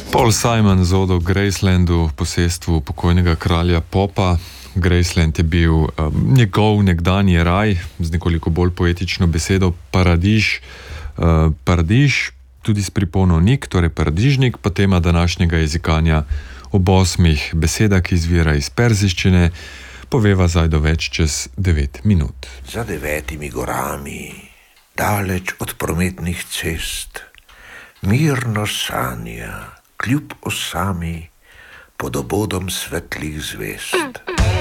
Paul Simon z odo Gracelandu, posestvu pokojnega kralja Popa. Graceland je bil njegov nekdanji raj, z nekoliko bolj poetično besedo paradiž. Paradiž, tudi s pripono nik, torej paradižnik, pa tema današnjega jezikanja ob 8 besedah, ki izvira iz perziščine, poveva zdaj do več čez 9 minut. Za 9 gorami, daleč od prometnih cest, mirno sanja, kljub osami, pod obodom svetlih zvest.